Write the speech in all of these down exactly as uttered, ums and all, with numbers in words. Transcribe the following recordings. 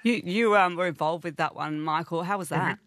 You you um, were involved with that one, Michael. How was that?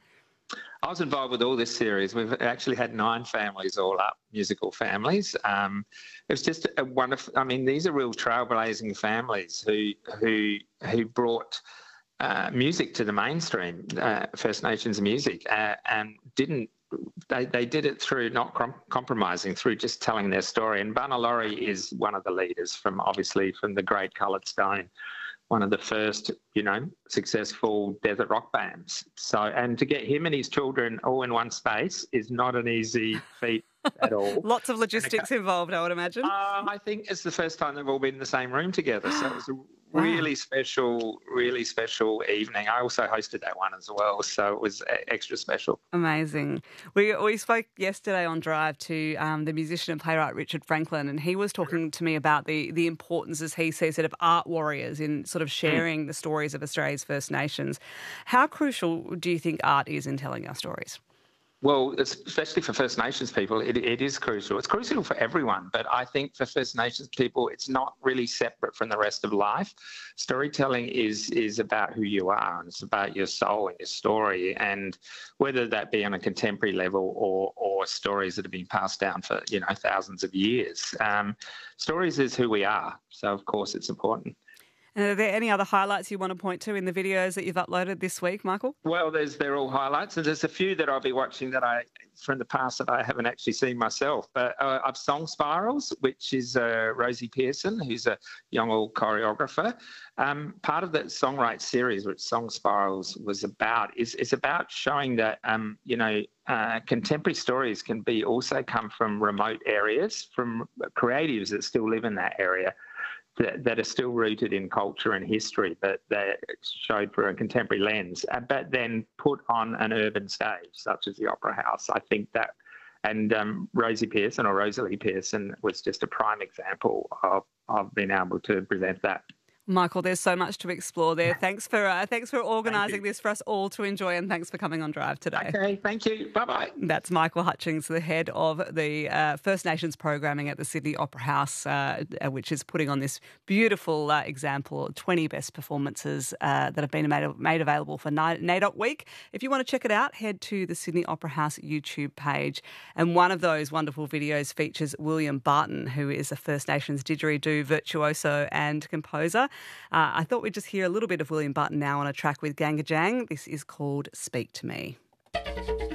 I was involved with all this series. We've actually had nine families all up, musical families. Um, it was just a wonderful. I mean, these are real trailblazing families who who who brought uh, music to the mainstream, uh, First Nations music, uh, and didn't. They, they did it through not com- compromising, through just telling their story. And Bunalori is one of the leaders from, obviously, from the Great Coloured Stone, one of the first, you know, successful desert rock bands. So, and to get him and his children all in one space is not an easy feat at all. Lots of logistics involved, I would imagine. Uh, I think it's the first time they've all been in the same room together. So it was a Wow. really special, really special evening. I also hosted that one as well, so it was extra special. Amazing. We we spoke yesterday on Drive to um, the musician and playwright Richard Franklin, and he was talking to me about the the importance, as he sees it, of art warriors in sort of sharing mm. the stories of Australia's First Nations. How crucial do you think art is in telling our stories? Well, especially for First Nations people, it, it is crucial. It's crucial for everyone, but I think for First Nations people, it's not really separate from the rest of life. Storytelling is is about who you are, and it's about your soul and your story, and whether that be on a contemporary level or or stories that have been passed down for, you know, thousands of years. Um, stories is who we are, so of course it's important. And are there any other highlights you want to point to in the videos that you've uploaded this week, Michael? Well, there's they're all highlights, and there's a few that I'll be watching that I from the past that I haven't actually seen myself. But uh, I've Song Spirals, which is uh, Rosie Pearson, who's a young old choreographer. Um, part of that Songwrite series, which Song Spirals was about, is is about showing that um, you know uh, contemporary stories can be also come from remote areas, from creatives that still live in that area. That, that are still rooted in culture and history, but they're showed through a contemporary lens, uh, but then put on an urban stage, such as the Opera House. I think that, and um, Rosie Pearson, or Rosalie Pearson, was just a prime example of, of being able to present that. Michael, there's so much to explore there. Thanks for uh, thanks for organising Thank this for us all to enjoy, and thanks for coming on Drive today. Okay, thank you. Bye-bye. That's Michael Hutchings, the head of the uh, First Nations programming at the Sydney Opera House, uh, which is putting on this beautiful uh, example of twenty best performances uh, that have been made, made available for NAIDOC Week. If you want to check it out, head to the Sydney Opera House YouTube page. And one of those wonderful videos features William Barton, who is a First Nations didgeridoo virtuoso and composer. Uh, I thought we'd just hear a little bit of William Barton now on a track with Ganga Jang. This is called Speak to Me.